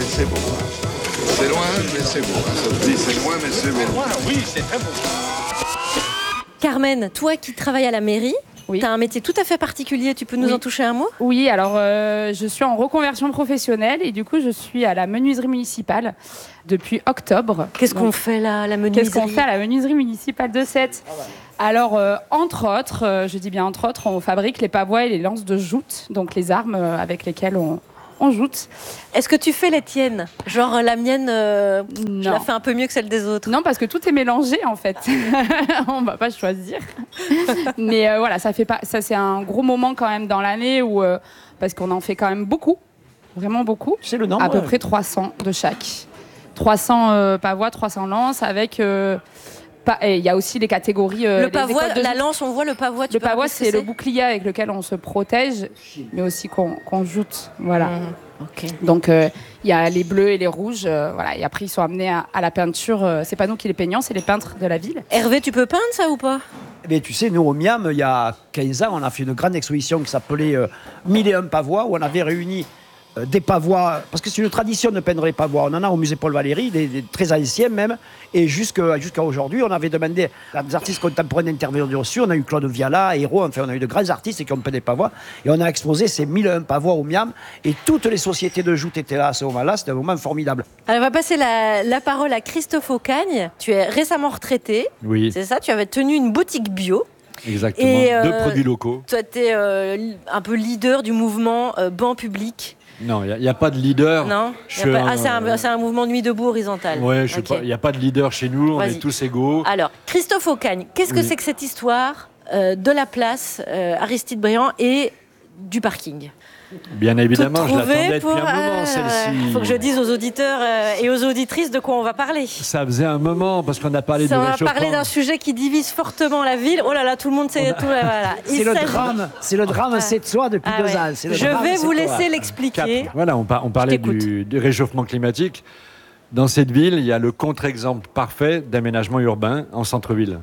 mais c'est beau. Hein. C'est loin, mais c'est beau. Hein. Ça se dit, c'est loin, mais c'est beau. C'est loin, oui, c'est très beau. Carmen, toi qui travailles à la mairie, Oui. tu as un métier tout à fait particulier. Tu peux nous en toucher un mot ? Oui, alors je suis en reconversion professionnelle et du coup je suis à la menuiserie municipale depuis octobre. Qu'est-ce qu'on fait là, à la menuiserie ? Qu'est-ce qu'on fait à la menuiserie municipale de Sète ? Alors, entre autres, je dis bien entre autres, on fabrique les pavois et les lances de joute, donc les armes avec lesquelles on joute. Est-ce que tu fais les tiennes ? Genre la mienne, je Non. la fais un peu mieux que celle des autres. Non, parce que tout est mélangé en fait. On ne va pas choisir. Mais voilà, ça c'est un gros moment quand même dans l'année où, parce qu'on en fait quand même beaucoup, vraiment beaucoup. C'est le nombre. À peu près 300 de chaque. 300 pavois, 300 lances avec... il y a aussi les catégories. Le les pavois, écoles de la joute. lance, on voit le pavois. Le pavois, c'est le bouclier avec lequel on se protège, mais aussi qu'on joute. Voilà. Okay. Donc, il y a les bleus et les rouges. Voilà. Et après, ils sont amenés à la peinture. C'est pas nous qui les peignons, c'est les peintres de la ville. Hervé, tu peux peindre ça ou pas ? Mais tu sais, nous, au Miam, il y a 15 ans, on a fait une grande exposition qui s'appelait 1001 pavois, où on avait réuni des pavois, parce que c'est une tradition de peindre les pavois. On en a au musée Paul Valéry, des très anciens même, et jusqu'à aujourd'hui, on avait demandé à des artistes contemporains d'intervenir dessus. On a eu Claude Viala, Hérault, enfin on a eu de grands artistes qui ont peint des pavois, et on a exposé ces 1001 pavois au Miam, et toutes les sociétés de joute étaient là à ce moment-là. C'était un moment formidable. Alors, on va passer la parole à Christophe Aucagne. Tu es récemment retraité, Oui, c'est ça ? Tu avais tenu une boutique bio. exactement. Et, Deux produits locaux. Toi, tu es un peu leader du mouvement banc public. Non, il n'y a pas de leader. Non, Je y a pas- suis c'est un mouvement nuit debout horizontal. Ouais, Ok. il n'y a pas de leader chez nous, on Vas-y. est tous égaux. Alors, Christophe Aucagne, qu'est-ce que Oui. c'est que cette histoire de la place Aristide Briand et du parking ? Bien évidemment, je l'attendais depuis pour, un moment, celle-ci. faut que je dise aux auditeurs et aux auditrices de quoi on va parler. Ça faisait un moment, parce qu'on a parlé Ça, de on va réchauffement. parler d'un sujet qui divise fortement la ville. Oh là là, tout le monde sait tout. Voilà. C'est le drame sétois depuis Ah 2 ouais. ans. C'est le Je drame vais vous sétois. laisser l'expliquer. Voilà, on parlait Je t'écoute. du réchauffement climatique. Dans cette ville, il y a le contre-exemple parfait d'aménagement urbain en centre-ville.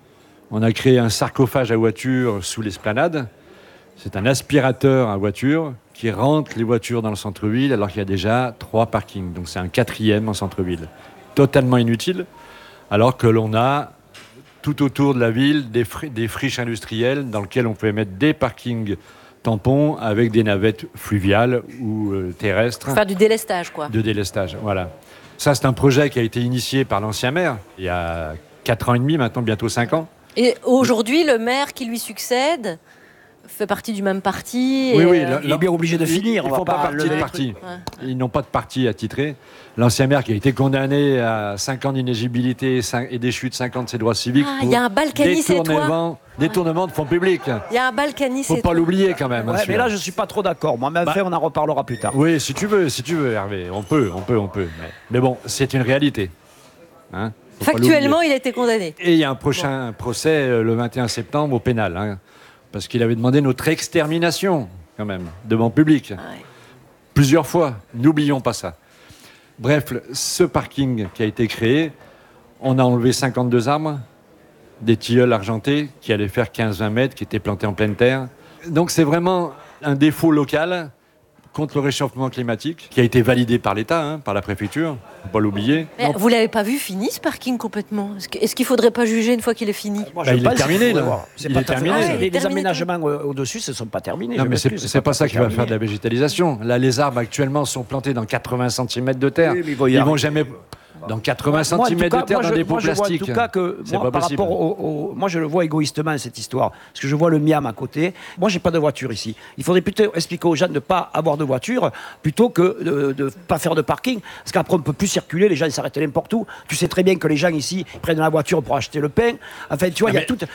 On a créé un sarcophage à voiture sous l'esplanade. C'est un aspirateur à voiture qui rentre les voitures dans le centre-ville alors qu'il y a déjà 3 parkings. Donc c'est un 4e en centre-ville. Totalement inutile, alors que l'on a tout autour de la ville des friches industrielles dans lesquelles on peut mettre des parkings tampons avec des navettes fluviales ou terrestres. Faire du délestage, quoi. De délestage, voilà. Ça, c'est un projet qui a été initié par l'ancien maire il y a 4 ans et demi, maintenant bientôt 5 ans. Et aujourd'hui, le maire qui lui succède fait partie du même parti. Oui, et, oui, Il est bien obligé de finir. Ils on ne va font pas partie lever de les parti. Ouais. Ils n'ont pas de parti attitré. L'ancien maire qui a été condamné à 5 ans d'inéligibilité et déchu de 5 ans de ses droits civiques. Ah, il y a un Balkany, c'est toi ? Détournement de fonds publics. Il y a un Balkany, Faut c'est pas toi. l'oublier quand même. hein, Ouais, mais celui-là. là, je ne suis pas trop d'accord. Moi, mais enfin, on en reparlera plus tard. Oui, si tu veux, Hervé. On peut. Mais bon, c'est une réalité. Hein, faut pas Factuellement, l'oublier. il a été condamné. Et il y a un prochain procès le 21 septembre au pénal. Hein, parce qu'il avait demandé notre extermination, quand même, devant public. Ouais. Plusieurs fois. N'oublions pas ça. Bref, ce parking qui a été créé, on a enlevé 52 arbres, des tilleuls argentés qui allaient faire 15-20 mètres, qui étaient plantés en pleine terre. Donc c'est vraiment un défaut local contre le réchauffement climatique, qui a été validé par l'État, hein, par la préfecture, faut pas l'oublier. Mais vous l'avez pas vu fini, ce parking, complètement ? Est-ce qu'il faudrait pas juger une fois qu'il est fini ? Moi, Bah, je il est pense qu'il terminé, faut là. voir. C'est Il pas est terminé. terminé. Ah, il est Les terminé, aménagements au-dessus, ce ne sont pas terminés. Non, je mais m'excuse, c'est pas ça qui va terminé. faire de la végétalisation. Là, les arbres actuellement sont plantés dans 80 cm de terre. Oui, mais il va y Ils vont arriver. jamais dans 80 Moi, en cm tout de cas, terre dans des pots moi, je vois plastiques. en tout cas que C'est moi, pas par possible. rapport moi, je le vois égoïstement cette histoire, parce que je vois le Miam à côté. Moi, j'ai pas de voiture ici. Il faudrait plutôt expliquer aux gens de ne pas avoir de voiture plutôt que de ne pas faire de parking, parce qu'après on ne peut plus circuler, les gens ils s'arrêtent n'importe où. Tu sais très bien que les gens ici prennent la voiture pour acheter le pain. Enfin, tu vois, il y a toute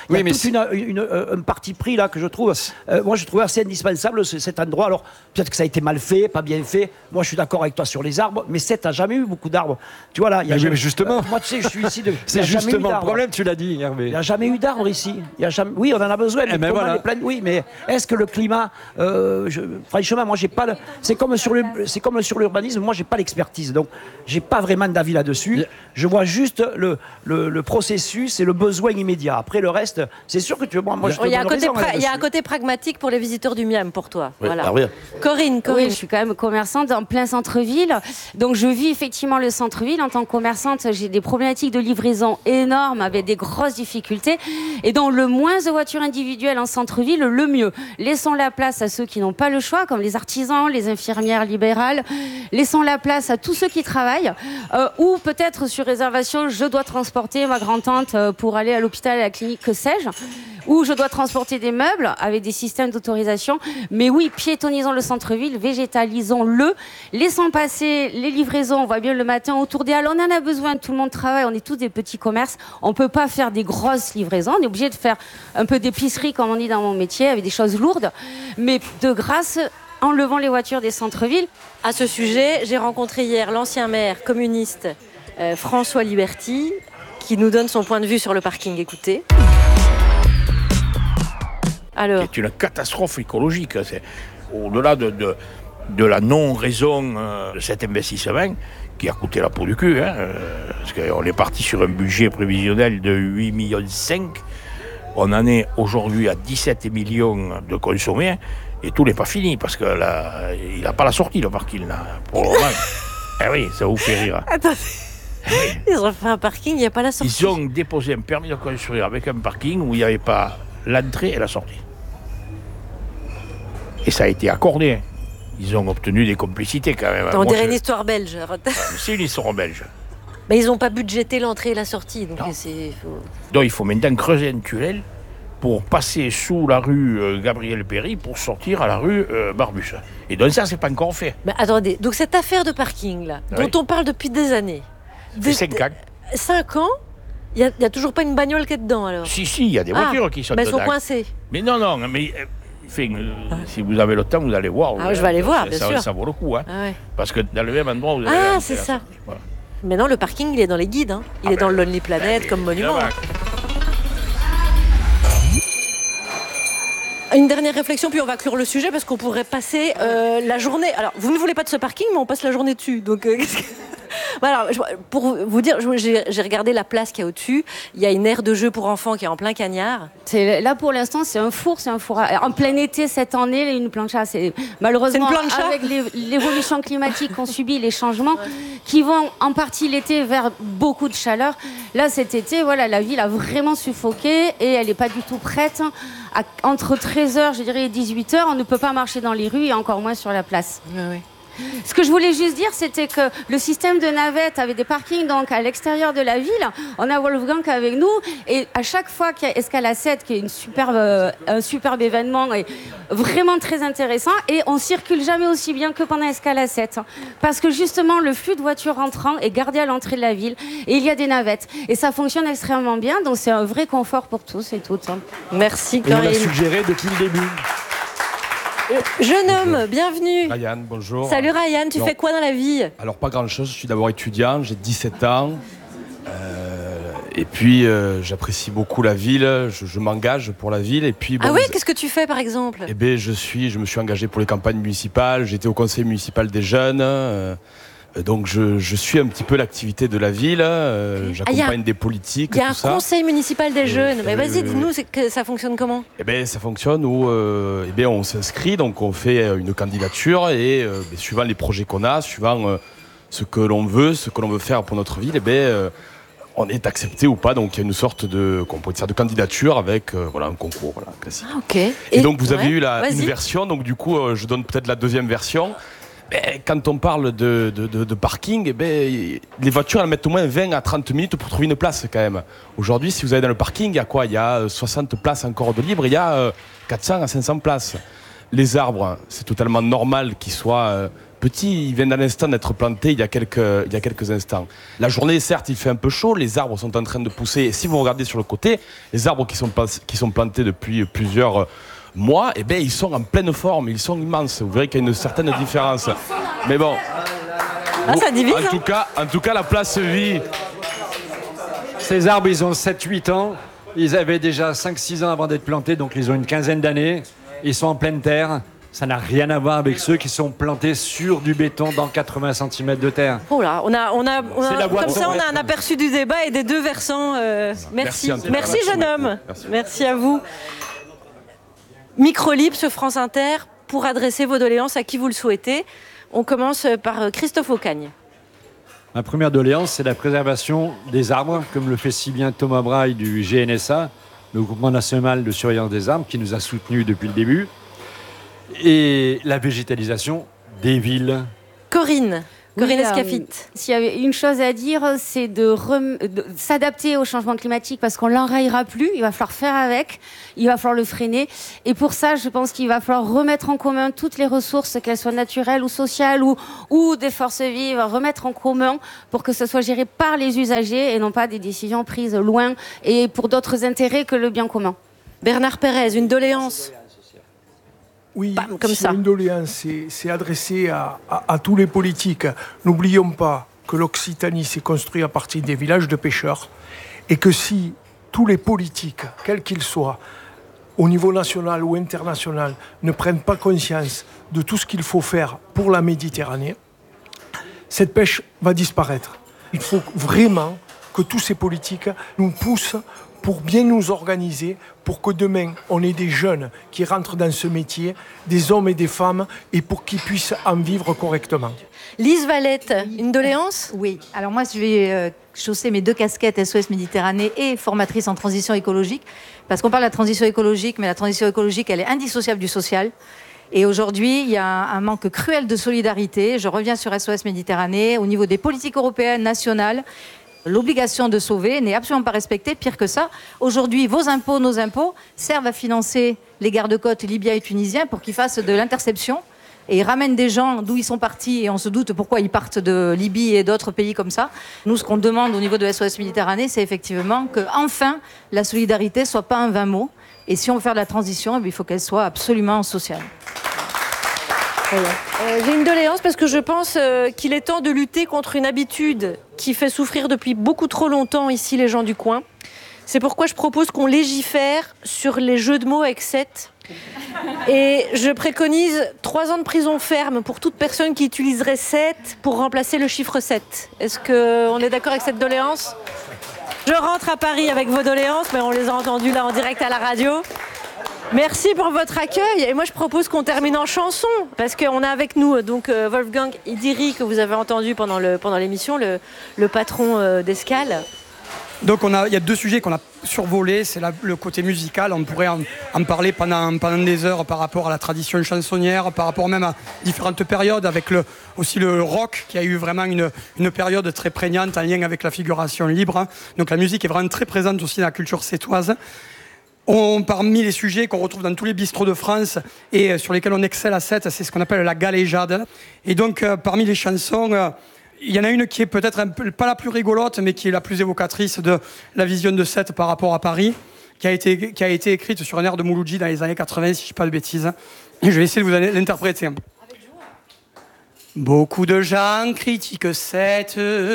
un parti pris là que je trouve. Moi, je trouve assez indispensable cet endroit. Alors peut-être que ça a été mal fait, pas bien fait. Moi, je suis d'accord avec toi sur les arbres, mais Sète n'a jamais eu beaucoup d'arbres. Tu vois là, il y a Mais jamais... justement. Moi, tu sais, je suis ici de... C'est justement le problème, tu l'as dit, Hervé. Il n'y a jamais eu d'arbres ici. Il y a jamais... Oui, on en a besoin. Eh ben voilà. Oui, mais est-ce que le climat... Franchement, moi, j'ai pas... C'est comme sur l'urbanisme, moi, j'ai pas l'expertise. Donc, j'ai pas vraiment d'avis là-dessus. Je vois juste le processus et le besoin immédiat. Après, le reste, c'est sûr que tu veux... Moi, je te Il y a donne raison un là-dessus. côté pragmatique pour les visiteurs du Miam, pour toi. Oui, Voilà. alors bien. Corinne. Oui, je suis quand même commerçante en plein centre-ville. Donc, je vis effectivement le centre-ville. En tant que commerçante, j'ai des problématiques de livraison énormes avec des grosses difficultés. Et donc, le moins de voitures individuelles en centre-ville, le mieux. Laissons la place à ceux qui n'ont pas le choix, comme les artisans, les infirmières libérales. Laissons la place à tous ceux qui travaillent. Ou peut-être sur réservation, je dois transporter ma grand-tante pour aller à l'hôpital, à la clinique, que sais-je. Ou je dois transporter des meubles avec des systèmes d'autorisation. Mais oui, piétonnisons le centre-ville, végétalisons-le, laissons passer les livraisons. On voit bien le matin autour des halles, on en a besoin, tout le monde travaille, on est tous des petits commerces. On ne peut pas faire des grosses livraisons, on est obligé de faire un peu d'épicerie, comme on dit dans mon métier, avec des choses lourdes. Mais de grâce, enlevons les voitures des centres-villes. À ce sujet, j'ai rencontré hier l'ancien maire communiste François Liberty, qui nous donne son point de vue sur le parking. Écoutez. Alors. C'est une catastrophe écologique. C'est au-delà de la non-raison de cet investissement qui a coûté la peau du cul. Parce qu'on est parti sur un budget prévisionnel de 8,5 millions. On en est aujourd'hui à 17 millions de consommés et tout n'est pas fini parce qu'il n'a pas la sortie, le parking, là, pour le moment. Eh oui, ça vous fait rire. Attendez. Ils ont fait un parking, il n'y a pas la sortie. Ils ont déposé un permis de construire avec un parking où il n'y avait pas l'entrée et la sortie. Et ça a été accordé. Ils ont obtenu des complicités quand même. On dirait une histoire belge. C'est une histoire belge. Mais ils n'ont pas budgété l'entrée et la sortie. Donc il faut maintenant creuser un tunnel pour passer sous la rue Gabriel Péry pour sortir à la rue Barbus. Et donc ça, c'est pas encore fait. Mais attendez, donc cette affaire de parking là, Oui. dont on parle depuis des années. Ça fait 5 ans. 5 ans. Il n'y a toujours pas une bagnole qui est dedans alors. Si, il y a des voitures qui sont mais elles dedans. sont coincées. Mais non, mais si vous avez le temps, vous allez voir. Ah, je vais aller voir, bien sûr. Ça vaut le coup. Hein. Ah, ouais. Parce que dans le même endroit, vous avez... Ah, c'est ça. Voilà. Mais non, le parking, il est dans les guides. Hein. Il est dans le Lonely Planet comme monument. Une dernière réflexion, puis on va clore le sujet parce qu'on pourrait passer la journée. Alors, vous ne voulez pas de ce parking, mais on passe la journée dessus. Donc, voilà, pour vous dire, j'ai regardé la place qu'il y a au-dessus. Il y a une aire de jeu pour enfants qui est en plein cagnard. Là, pour l'instant, c'est un four en plein été cette année, une plancha. Malheureusement, c'est une plancha avec l'évolution climatique qu'on subit, les changements qui vont en partie l'été vers beaucoup de chaleur. Là, cet été, voilà, la ville a vraiment suffoqué et elle n'est pas du tout prête. Entre 13h, je dirais, et 18h, on ne peut pas marcher dans les rues et encore moins sur la place. Oui. Ce que je voulais juste dire, c'était que le système de navettes avait des parkings donc à l'extérieur de la ville. On a Wolfgang avec nous et à chaque fois qu'il y a Escala 7, qui est un superbe événement et vraiment très intéressant, et on circule jamais aussi bien que pendant Escala 7 parce que justement le flux de voitures entrant est gardé à l'entrée de la ville et il y a des navettes et ça fonctionne extrêmement bien, donc c'est un vrai confort pour tous et toutes. Merci Et on l'a Corinne. suggéré depuis le début. Jeune homme, bienvenue. Ryan, bonjour. Salut Ryan, tu fais quoi dans la vie? Alors pas grand-chose, je suis d'abord étudiant, j'ai 17 ans. Et puis j'apprécie beaucoup la ville, je m'engage pour la ville. Et puis, Ah oui, qu'est-ce que tu fais par exemple? Eh bien, je me suis engagé pour les campagnes municipales, j'étais au conseil municipal des jeunes. Donc je suis un petit peu l'activité de la ville, j'accompagne des politiques, Il y a tout un ça. conseil municipal des jeunes. Mais vas-y, oui. dis-nous, que ça fonctionne comment? Eh bien, ça fonctionne où on s'inscrit, donc on fait une candidature et suivant les projets qu'on a, suivant ce que l'on veut faire pour notre ville, on est accepté ou pas. Donc il y a une sorte de candidature avec un concours classique. Ah, ok. Et donc vous avez eu vas-y. une version, donc du coup je donne peut-être la deuxième version. Quand on parle de parking, les voitures elles mettent au moins 20 à 30 minutes pour trouver une place quand même. Aujourd'hui, si vous allez dans le parking, il y a quoi? Il y a 60 places encore de libre, il y a 400 à 500 places. Les arbres, c'est totalement normal qu'ils soient petits. Ils viennent à l'instant d'être plantés il y a quelques instants. La journée, certes, il fait un peu chaud, les arbres sont en train de pousser. Et si vous regardez sur le côté, les arbres qui sont plantés depuis plusieurs mois, ils sont en pleine forme, ils sont immenses. Vous verrez qu'il y a une certaine différence. Mais bon, Ah, ça divise, En tout cas, la place vit. Ces arbres, ils ont 7-8 ans. Ils avaient déjà 5-6 ans avant d'être plantés, donc ils ont une quinzaine d'années. Ils sont en pleine terre. Ça n'a rien à voir avec ceux qui sont plantés sur du béton dans 80 cm de terre. Oh là, on a voie comme de ça, on a progrès. un aperçu du débat et des deux versants. Merci, en tout cas. merci jeune homme. Merci. Merci à vous. Micro libre sur France Inter pour adresser vos doléances à qui vous le souhaitez. On commence par Christophe Aucagne. Ma première doléance, c'est la préservation des arbres, comme le fait si bien Thomas Braille du GNSA, le Groupement national de surveillance des arbres, qui nous a soutenus depuis le début, et la végétalisation des villes. Corinne Oui, Escafit. S'il y avait une chose à dire, c'est de s'adapter au changement climatique parce qu'on l'enrayera plus. Il va falloir faire avec, il va falloir le freiner. Et pour ça, je pense qu'il va falloir remettre en commun toutes les ressources, qu'elles soient naturelles ou sociales ou des forces vives, remettre en commun pour que ce soit géré par les usagers et non pas des décisions prises loin et pour d'autres intérêts que le bien commun. Bernard Pérez, une doléance. Oui, Bam, comme c'est ça. une doléance, c'est adressé à tous les politiques. N'oublions pas que l'Occitanie s'est construite à partir des villages de pêcheurs et que si tous les politiques, quels qu'ils soient, au niveau national ou international, ne prennent pas conscience de tout ce qu'il faut faire pour la Méditerranée, cette pêche va disparaître. Il faut vraiment que tous ces politiques nous poussent pour bien nous organiser, pour que demain, on ait des jeunes qui rentrent dans ce métier, des hommes et des femmes, et pour qu'ils puissent en vivre correctement. Lise Valette, une doléance? Oui, alors moi je vais chausser mes deux casquettes SOS Méditerranée et formatrice en transition écologique, parce qu'on parle de la transition écologique, mais la transition écologique, elle est indissociable du social. Et aujourd'hui, il y a un manque cruel de solidarité. Je reviens sur SOS Méditerranée, au niveau des politiques européennes, nationales. L'obligation de sauver n'est absolument pas respectée. Pire que ça, aujourd'hui, vos impôts, nos impôts, servent à financer les gardes-côtes libyens et tunisiens pour qu'ils fassent de l'interception. Et ils ramènent des gens d'où ils sont partis et on se doute pourquoi ils partent de Libye et d'autres pays comme ça. Nous, ce qu'on demande au niveau de SOS Méditerranée, c'est effectivement que, enfin, la solidarité ne soit pas un vain mot. Et si on veut faire de la transition, il faut qu'elle soit absolument sociale. J'ai une doléance parce que je pense qu'il est temps de lutter contre une habitude qui fait souffrir depuis beaucoup trop longtemps ici les gens du coin. C'est pourquoi je propose qu'on légifère sur les jeux de mots avec 7. Et je préconise 3 ans de prison ferme pour toute personne qui utiliserait 7 pour remplacer le chiffre 7. Est-ce qu'on est d'accord avec cette doléance ? Je rentre à Paris avec vos doléances, mais on les a entendues là en direct à la radio. Merci pour votre accueil. Et moi, je propose qu'on termine en chanson, parce qu'on a avec nous donc Wolfgang Idiri, que vous avez entendu pendant l'émission, le patron d'Escale. Donc il y a 2 sujets qu'on a survolés, c'est le côté musical, on pourrait en parler pendant des heures par rapport à la tradition chansonnière, par rapport même à différentes périodes, avec aussi le rock qui a eu vraiment une période très prégnante en lien avec la figuration libre. Donc la musique est vraiment très présente aussi dans la culture sétoise. Parmi les sujets qu'on retrouve dans tous les bistrots de France et sur lesquels on excelle à 7, c'est ce qu'on appelle la galéjade. Et donc parmi les chansons, il y en a une qui est peut-être pas la plus rigolote, mais qui est la plus évocatrice de la vision de 7 par rapport à Paris, qui a été écrite sur un air de Mouloudji dans les années 80, si je ne dis pas de bêtises. Et je vais essayer de vous l'interpréter. Beaucoup de gens critiquent 7,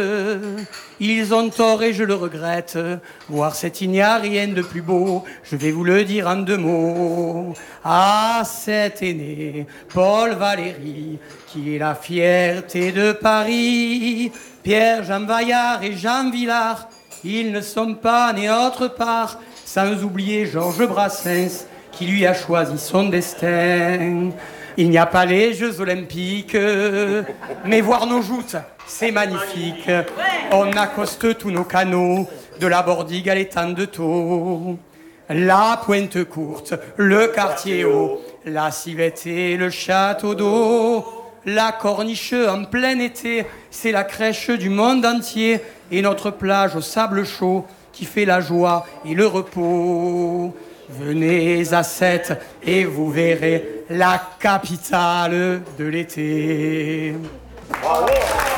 ils ont tort et je le regrette. Voir 7, il n'y a rien de plus beau, je vais vous le dire en 2 mots. À 7 est né Paul Valéry, qui est la fierté de Paris. Pierre, Jean Vaillard et Jean Villard, ils ne sont pas nés autre part. Sans oublier Georges Brassens, qui lui a choisi son destin. Il n'y a pas les Jeux Olympiques, mais voir nos joutes, c'est magnifique. On accoste tous nos canaux, de la Bordigue à l'étang de Thau. La Pointe Courte, le quartier haut, la Civette et le château d'eau. La Corniche en plein été, c'est la crèche du monde entier. Et notre plage au sable chaud, qui fait la joie et le repos. Venez à 7 et vous verrez la capitale de l'été. Bravo.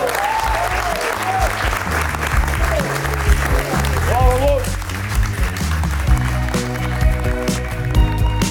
Bravo.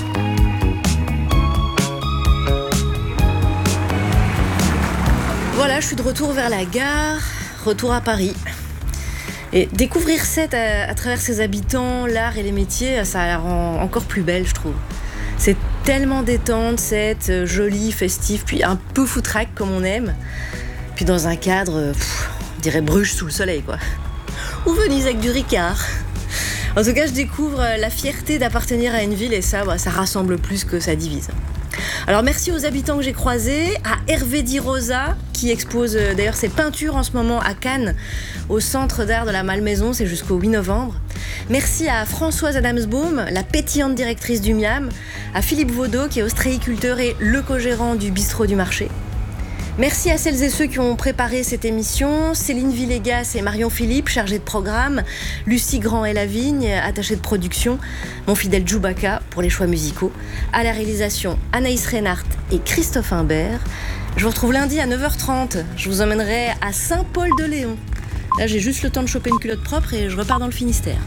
Voilà, voilà, je suis de retour vers la gare, retour à Paris. Et découvrir Sète à travers ses habitants, l'art et les métiers, ça la rend encore plus belle, je trouve. C'est tellement détente, Sète, joli, festif, puis un peu foutraque comme on aime. Puis dans un cadre, on dirait Bruges sous le soleil, quoi. Ou Venise avec du Ricard. En tout cas, je découvre la fierté d'appartenir à une ville et ça rassemble plus que ça divise. Alors merci aux habitants que j'ai croisés, à Hervé Di Rosa, qui expose d'ailleurs ses peintures en ce moment à Cannes, au Centre d'art de la Malmaison, c'est jusqu'au 8 novembre. Merci à Françoise Adamsbaum, la pétillante directrice du Miam, à Philippe Vaudot, qui est ostréiculteur et le co-gérant du bistrot du marché. Merci à celles et ceux qui ont préparé cette émission, Céline Villegas et Marion Philippe, chargées de programme, Lucie Grand et Lavigne, attachée de production, mon fidèle Djoubaka pour les choix musicaux, à la réalisation Anaïs Reinhardt et Christophe Imbert. Je vous retrouve lundi à 9h30, je vous emmènerai à Saint-Paul-de-Léon. Là j'ai juste le temps de choper une culotte propre et je repars dans le Finistère.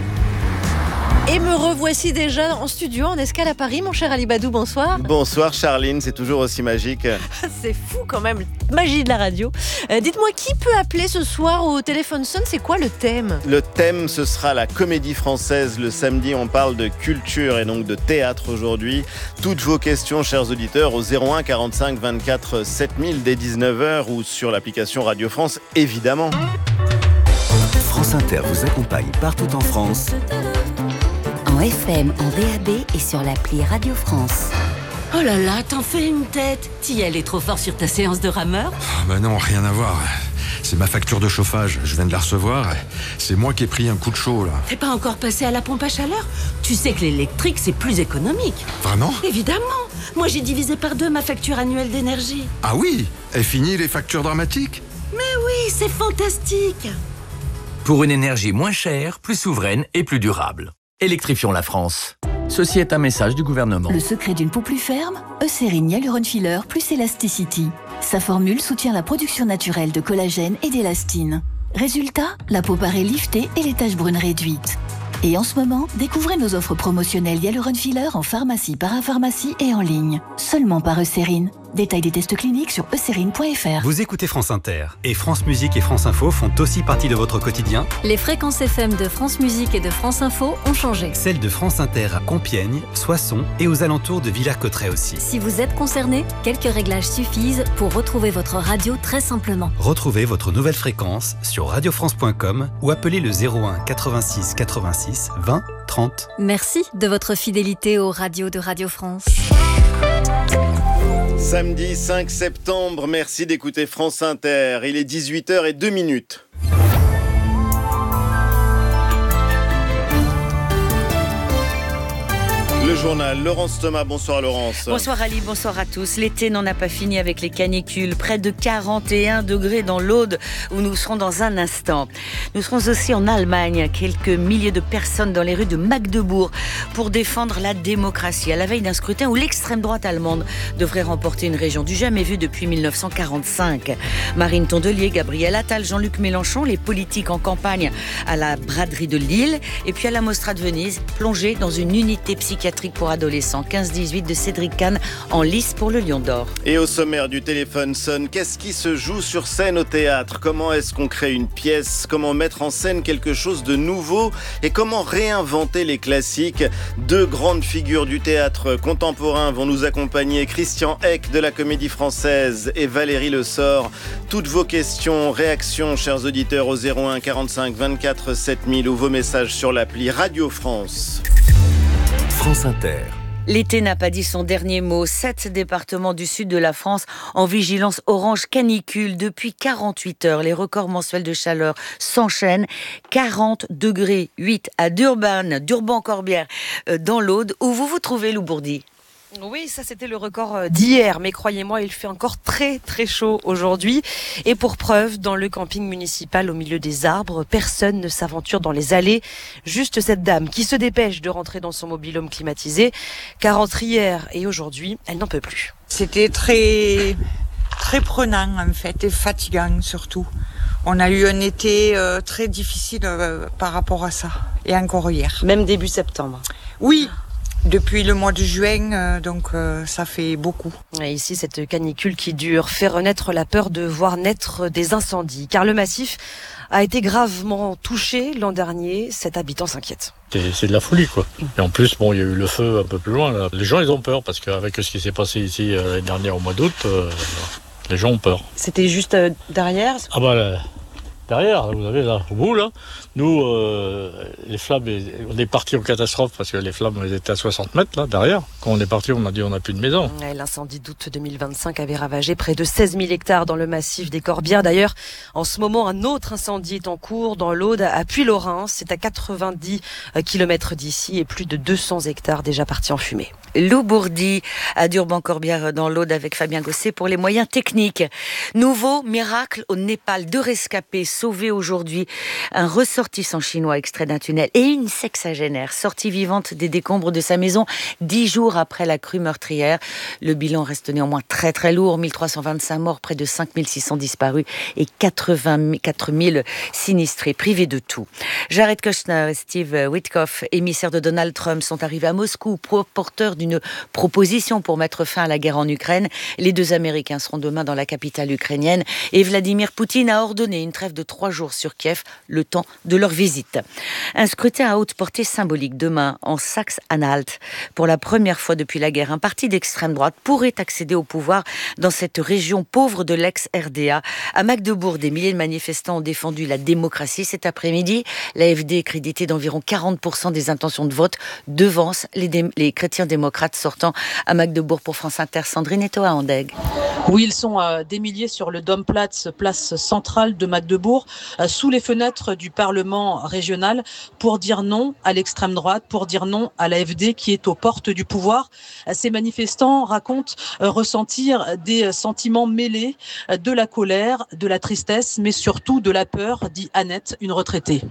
Et me revoici déjà en studio, en escale à Paris, mon cher Ali Badou, bonsoir. Bonsoir Charline, c'est toujours aussi magique. C'est fou quand même, magie de la radio. Dites-moi, qui peut appeler ce soir au téléphone sonne, c'est quoi le thème ? Le thème, ce sera la Comédie Française. Le samedi, on parle de culture et donc de théâtre aujourd'hui. Toutes vos questions, chers auditeurs, au 01 45 24 7000 dès 19h ou sur l'application Radio France, évidemment. France Inter vous accompagne partout en France. En FM, en DAB et sur l'appli Radio France. Oh là là, t'en fais une tête. T'y allais trop fort sur ta séance de rameur ? Bah non, rien à voir. C'est ma facture de chauffage, je viens de la recevoir. C'est moi qui ai pris un coup de chaud là. T'es pas encore passé à la pompe à chaleur ? Tu sais que l'électrique c'est plus économique. Vraiment ? Évidemment. Moi j'ai divisé par 2 ma facture annuelle d'énergie. Ah oui ? Et fini les factures dramatiques ? Mais oui, c'est fantastique. Pour une énergie moins chère, plus souveraine et plus durable. Électrifions la France. Ceci est un message du gouvernement. Le secret d'une peau plus ferme ? Eucérine Hyaluron Filler plus Elasticity. Sa formule soutient la production naturelle de collagène et d'élastine. Résultat, la peau paraît liftée et les taches brunes réduites. Et en ce moment, découvrez nos offres promotionnelles Hyaluron Filler en pharmacie, parapharmacie et en ligne. Seulement par Eucérine. Détail des tests cliniques sur eucérine.fr. Vous écoutez France Inter et France Musique et France Info font aussi partie de votre quotidien. Les fréquences FM de France Musique et de France Info ont changé. Celles de France Inter à Compiègne, Soissons et aux alentours de Villers-Cotterêts aussi. Si vous êtes concerné, quelques réglages suffisent pour retrouver votre radio très simplement. Retrouvez votre nouvelle fréquence sur radiofrance.com ou appelez le 01 86 86 20 30. Merci de votre fidélité aux radios de Radio France. Samedi 5 septembre, merci d'écouter France Inter. Il est 18h02. Le journal, Laurence Thomas, bonsoir Laurence. Bonsoir Ali, bonsoir à tous. L'été n'en a pas fini avec les canicules. Près de 41 degrés dans l'Aude où nous serons dans un instant. Nous serons aussi en Allemagne, quelques milliers de personnes dans les rues de Magdebourg pour défendre la démocratie à la veille d'un scrutin où l'extrême droite allemande devrait remporter une région du jamais vu depuis 1945. Marine Tondelier, Gabriel Attal, Jean-Luc Mélenchon, les politiques en campagne à la braderie de Lille et puis à la Mostra de Venise, plongés dans une unité psychiatrique pour adolescents, 15-18 de Cédric Kahn en lice pour le Lion d'Or. Et au sommaire du téléphone sonne, qu'est-ce qui se joue sur scène au théâtre ? Comment est-ce qu'on crée une pièce ? Comment mettre en scène quelque chose de nouveau ? Et comment réinventer les classiques ? 2 grandes figures du théâtre contemporain vont nous accompagner, Christian Eck de la Comédie Française et Valérie Le Sort. Toutes vos questions, réactions, chers auditeurs, au 01 45 24 7000 ou vos messages sur l'appli Radio France. France Inter. L'été n'a pas dit son dernier mot. 7 départements du sud de la France en vigilance orange canicule depuis 48 heures. Les records mensuels de chaleur s'enchaînent. 40 degrés 8 à Durban-Corbière dans l'Aude, où vous vous trouvez, Lou Bourdi. Oui, ça c'était le record d'hier, mais croyez-moi, il fait encore très très chaud aujourd'hui. Et pour preuve, dans le camping municipal au milieu des arbres, personne ne s'aventure dans les allées. Juste cette dame qui se dépêche de rentrer dans son mobil-home climatisé, car entre hier et aujourd'hui, elle n'en peut plus. C'était très prenant en fait, et fatigant surtout. On a eu un été très difficile par rapport à ça, et encore hier. Même début septembre. Oui. Depuis le mois de juin, donc ça fait beaucoup. Et ici, cette canicule qui dure fait renaître la peur de voir naître des incendies. Car le massif a été gravement touché l'an dernier. Cet habitant s'inquiète. C'est de la folie, quoi. Et en plus, bon, il y a eu le feu un peu plus loin, là. Les gens, ils ont peur parce qu'avec ce qui s'est passé ici l'année dernière au mois d'août, les gens ont peur. C'était juste derrière ? Ah bah là, derrière, vous avez là, au bout, là. Nous, les flammes, on est partis en catastrophe parce que les flammes elles étaient à 60 mètres, là, derrière. Quand on est parti, on a dit on n'a plus de maison. L'incendie d'août 2025 avait ravagé près de 16 000 hectares dans le massif des Corbières. D'ailleurs, en ce moment, un autre incendie est en cours dans l'Aude, à Puylaurens. C'est à 90 km d'ici et plus de 200 hectares déjà partis en fumée. Lou Bourdi à Durban-Corbières dans l'Aude avec Fabien Gosset pour les moyens techniques. Nouveau miracle au Népal. 2 rescapés sauvés aujourd'hui. Un ressortissant chinois extrait d'un tunnel et une sexagénaire sortie vivante des décombres de sa maison 10 jours après la crue meurtrière. Le bilan reste néanmoins très très lourd. 1325 morts, près de 5600 disparus et 84 000 sinistrés, privés de tout. Jared Kushner et Steve Witkoff, émissaires de Donald Trump, sont arrivés à Moscou, porteurs d'une proposition pour mettre fin à la guerre en Ukraine. Les 2 Américains seront demain dans la capitale ukrainienne et Vladimir Poutine a ordonné une trêve de 3 jours sur Kiev, le temps de leur visite. Un scrutin à haute portée symbolique demain en Saxe-Anhalt. Pour la première fois depuis la guerre, un parti d'extrême droite pourrait accéder au pouvoir dans cette région pauvre de l'ex-RDA. À Magdebourg, des milliers de manifestants ont défendu la démocratie cet après-midi. L'AfD, crédité d'environ 40% des intentions de vote, devance les chrétiens démocrates sortant à Magdebourg. Pour France Inter, Sandrine Etoa-Andeg. Oui, ils sont des milliers sur le Domplatz, place centrale de Magdebourg, sous les fenêtres du Parlement régional, pour dire non à l'extrême droite, pour dire non à l'AfD qui est aux portes du pouvoir. Ces manifestants racontent ressentir des sentiments mêlés, de la colère, de la tristesse, mais surtout de la peur, dit Annette, une retraitée.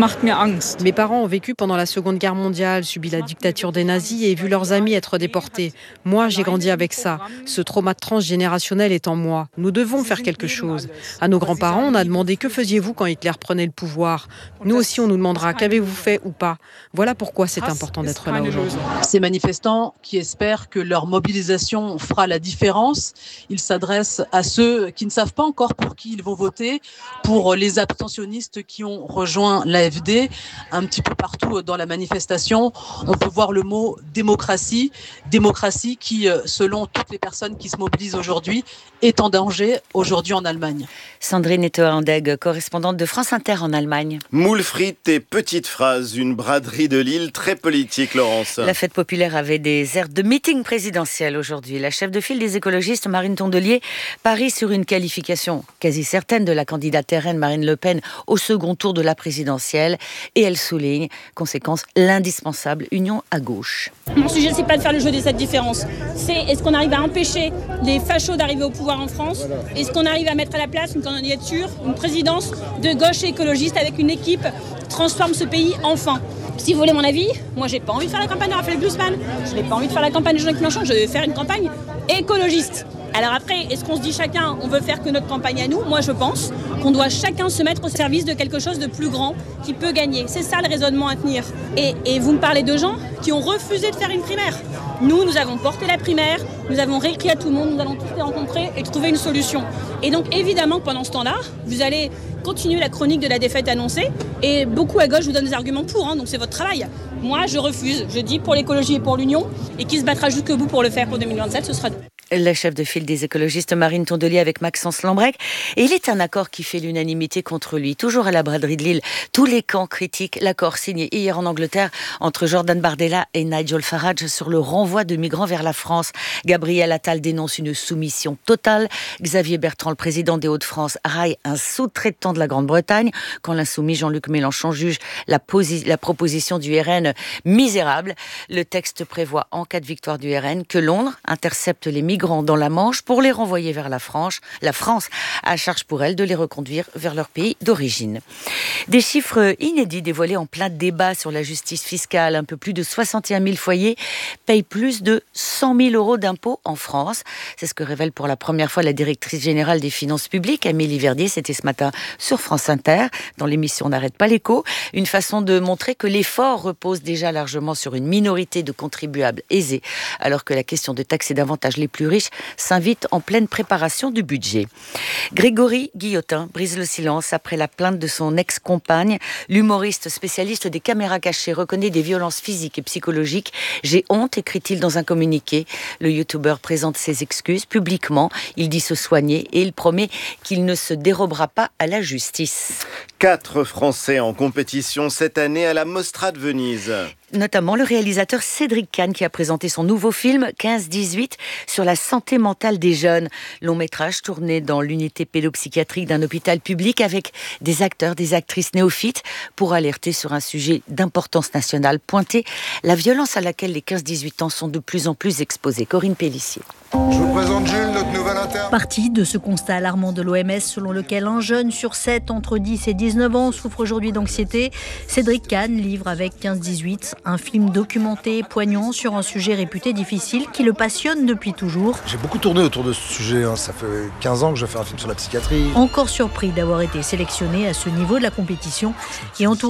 Mes parents ont vécu pendant la Seconde Guerre mondiale, subi la dictature des nazis et vu leurs amis être déportés. Moi, j'ai grandi avec ça. Ce trauma transgénérationnel est en moi. Nous devons faire quelque chose. À nos grands-parents, on a demandé « Que faisiez-vous quand Hitler prenait le pouvoir ?» Nous aussi, on nous demandera « Qu'avez-vous fait ou pas ?» Voilà pourquoi c'est important d'être là aujourd'hui. Ces manifestants qui espèrent que leur mobilisation fera la différence, ils s'adressent à ceux qui ne savent pas encore pour qui ils vont voter, pour les abstentionnistes qui ont rejoint l'AfD. Un petit peu partout dans la manifestation, on peut voir le mot démocratie. Démocratie qui, selon toutes les personnes qui se mobilisent aujourd'hui, est en danger aujourd'hui en Allemagne. Sandrine Etoa-Andeg, correspondante de France Inter en Allemagne. Moules frites et petites phrases, une braderie de Lille très politique, Laurence. La fête populaire avait des airs de meeting présidentiel aujourd'hui. La chef de file des écologistes, Marine Tondelier, parie sur une qualification quasi certaine de la candidate RN Marine Le Pen au second tour de la présidentielle. Et elle souligne, conséquence, l'indispensable union à gauche. Mon sujet, c'est pas de faire le jeu des 7 différences. C'est est-ce qu'on arrive à empêcher les fachos d'arriver au pouvoir en France ? Est-ce qu'on arrive à mettre à la place une candidature, une présidence de gauche et écologiste avec une équipe qui transforme ce pays enfin ? Si vous voulez mon avis, moi j'ai pas envie de faire la campagne de Raphaël Glucksmann, je n'ai pas envie de faire la campagne de Jean-Luc Mélenchon, je vais faire une campagne écologiste. Alors après, est-ce qu'on se dit chacun, on veut faire que notre campagne à nous ? Moi je pense qu'on doit chacun se mettre au service de quelque chose de plus grand qui peut gagner. C'est ça le raisonnement à tenir. Et vous me parlez de gens qui ont refusé de faire une primaire. Nous avons porté la primaire, nous avons réécrit à tout le monde, nous allons tous les rencontrer et trouver une solution. Et donc évidemment que pendant ce temps-là, vous allez continuer la chronique de la défaite annoncée et beaucoup à gauche vous donnent des arguments pour, donc c'est votre travail. Moi je refuse, je dis pour l'écologie et pour l'union et qui se battra jusqu'au bout pour le faire pour 2027, ce sera nous. La chef de file des écologistes Marine Tondelier avec Maxence Lambrec. Et il est un accord qui fait l'unanimité contre lui. Toujours à la braderie de Lille, tous les camps critiquent l'accord signé hier en Angleterre entre Jordan Bardella et Nigel Farage sur le renvoi de migrants vers la France. Gabriel Attal dénonce une soumission totale. Xavier Bertrand, le président des Hauts-de-France, raille un sous-traitant de la Grande-Bretagne quand l'insoumis Jean-Luc Mélenchon juge la proposition du RN misérable. Le texte prévoit, en cas de victoire du RN, que Londres intercepte les migrants migrants dans la Manche pour les renvoyer vers la France, à charge pour elle de les reconduire vers leur pays d'origine. Des chiffres inédits dévoilés en plein débat sur la justice fiscale. Un peu plus de 61 000 foyers payent plus de 100 000 euros d'impôts en France. C'est ce que révèle pour la première fois la directrice générale des finances publiques, Amélie Verdier. C'était ce matin sur France Inter, dans l'émission N'arrête pas l'écho. Une façon de montrer que l'effort repose déjà largement sur une minorité de contribuables aisés, alors que la question de taxer davantage les plus riches s'invite en pleine préparation du budget. Grégory Guillotin brise le silence après la plainte de son ex-compagne. L'humoriste spécialiste des caméras cachées reconnaît des violences physiques et psychologiques. « J'ai honte », écrit-il dans un communiqué. Le youtubeur présente ses excuses publiquement. Il dit se soigner et il promet qu'il ne se dérobera pas à la justice. 4 Français en compétition cette année à la Mostra de Venise. Notamment le réalisateur Cédric Kahn qui a présenté son nouveau film 15-18 sur la santé mentale des jeunes. Long métrage tourné dans l'unité pédopsychiatrique d'un hôpital public avec des acteurs, des actrices néophytes pour alerter sur un sujet d'importance nationale, pointer la violence à laquelle les 15-18 ans sont de plus en plus exposés. Corinne Pélissier. Je vous présente Jules, notre nouvel interne. Partie de ce constat alarmant de l'OMS selon lequel un jeune sur 7 entre 10 et 19 ans souffre aujourd'hui d'anxiété, Cédric Kahn livre avec 15-18 un film documenté et poignant sur un sujet réputé difficile qui le passionne depuis toujours. J'ai beaucoup tourné autour de ce sujet, ça fait 15 ans que je fais un film sur la psychiatrie. Encore surpris d'avoir été sélectionné à ce niveau de la compétition et entouré